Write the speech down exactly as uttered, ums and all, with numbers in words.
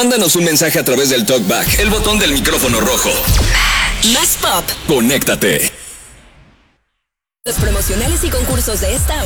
Mándanos un mensaje a través del TalkBack, el botón del micrófono rojo. Más pop. Conéctate. Los promocionales y concursos de esta